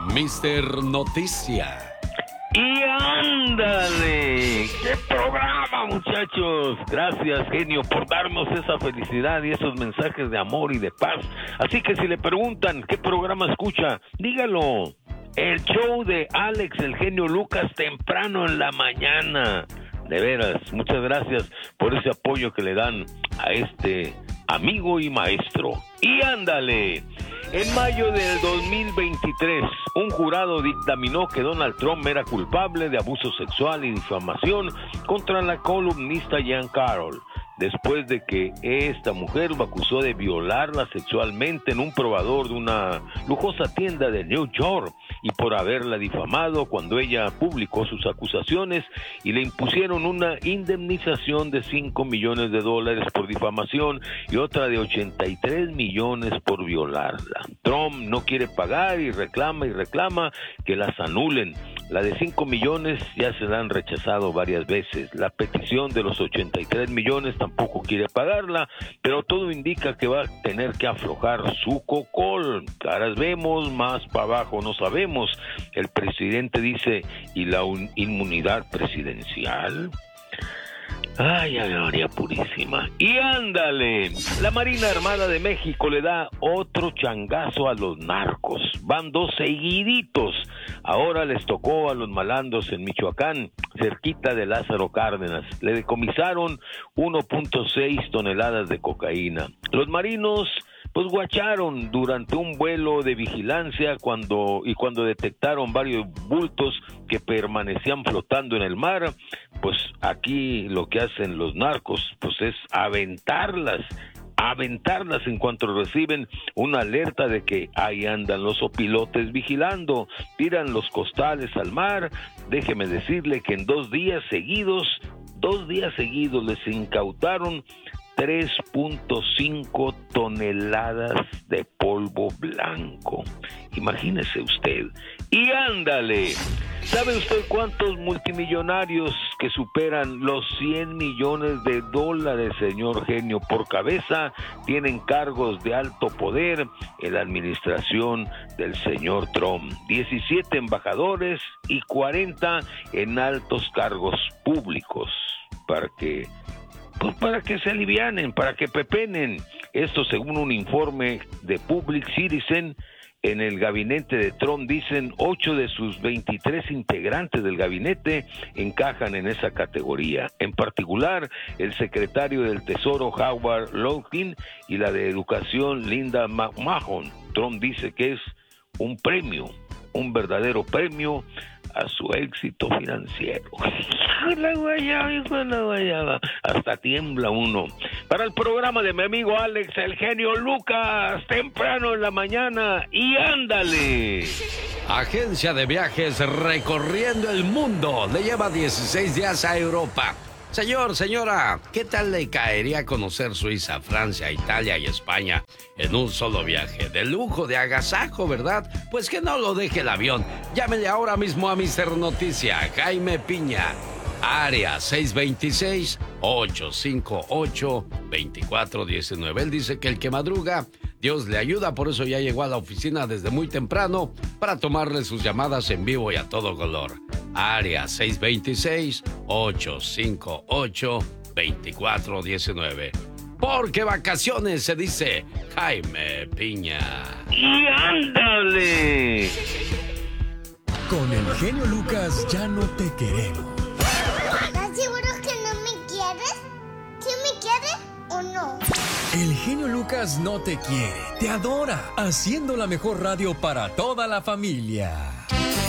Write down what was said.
Mister Noticia. Y ándale, qué programa, muchachos. Gracias, genio, por darnos esa felicidad y esos mensajes de amor y de paz. Así que si le preguntan qué programa escucha, dígalo. El show de Alex, el genio Lucas, temprano en la mañana. De veras, muchas gracias por ese apoyo que le dan a este amigo y maestro. Y ándale. En mayo del 2023, un jurado dictaminó que Donald Trump era culpable de abuso sexual y difamación contra la columnista Jean Carroll, después de que esta mujer lo acusó de violarla sexualmente en un probador de una lujosa tienda de New York y por haberla difamado cuando ella publicó sus acusaciones y le impusieron una indemnización de $5 millones por difamación y otra de 83 millones por violarla. Trump no quiere pagar y reclama que las anulen. La de 5 millones ya se la han rechazado varias veces. La petición de los 83 millones tampoco quiere pagarla, pero todo indica que va a tener que aflojar su cocol. Caras vemos, más para abajo no sabemos. El presidente dice, ¿y la inmunidad presidencial? Ay, Gloria purísima. Y ándale, la Marina Armada de México le da otro changazo a los narcos. Van 2 seguiditos. Ahora les tocó a los malandros en Michoacán, cerquita de Lázaro Cárdenas. Le decomisaron 1.6 toneladas de cocaína. Los marinos pues guacharon durante un vuelo de vigilancia cuando detectaron varios bultos que permanecían flotando en el mar. Pues aquí lo que hacen los narcos pues es aventarlas en cuanto reciben una alerta de que ahí andan los opilotes vigilando, tiran los costales al mar. Déjeme decirle que en 2 días seguidos les incautaron 3.5 toneladas de polvo blanco. Imagínese usted. Y ándale, ¿sabe usted cuántos multimillonarios que superan los $100 millones, señor genio, por cabeza, tienen cargos de alto poder en la administración del señor Trump? 17 embajadores y 40 en altos cargos públicos. Para que se alivianen, para que pepenen. Esto según un informe de Public Citizen. En el gabinete de Trump dicen 8 de sus 23 integrantes del gabinete encajan en esa categoría. En particular, el secretario del Tesoro Howard Lutnick y la de Educación Linda McMahon. Trump dice que es un premio, un verdadero premio a su éxito financiero. La guayaba, hasta tiembla uno. Para el programa de mi amigo Alex, el genio Lucas, temprano en la mañana. Y ándale. Agencia de viajes recorriendo el mundo. Le lleva 16 días a Europa. Señor, señora, ¿qué tal le caería conocer Suiza, Francia, Italia y España en un solo viaje? De lujo, de agasajo, ¿verdad? Pues que no lo deje el avión. Llámele ahora mismo a Mister Noticia, Jaime Piña. Área 626-858-2419. Él dice que el que madruga, Dios le ayuda, por eso ya llegó a la oficina desde muy temprano para tomarle sus llamadas en vivo y a todo color. Área 626-858-2419. Porque vacaciones se dice Jaime Piña. ¡Y ándale! Con el genio Lucas ya no te queremos. ¿Estás seguro que no me quieres? ¿Sí me quieres o no? El genio Lucas no te quiere, te adora, haciendo la mejor radio para toda la familia.